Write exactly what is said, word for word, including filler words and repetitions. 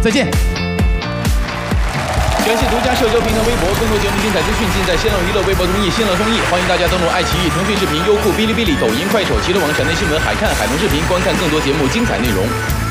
再见。 感谢独家社交平台微博，更多节目精彩资讯尽在新浪娱乐、微博综艺、新浪综艺，欢迎大家登录爱奇艺、腾讯视频、优酷、哔哩哔哩、抖音、快手、奇乐网、闪电新闻、海看、海龙视频，观看更多节目精彩内容。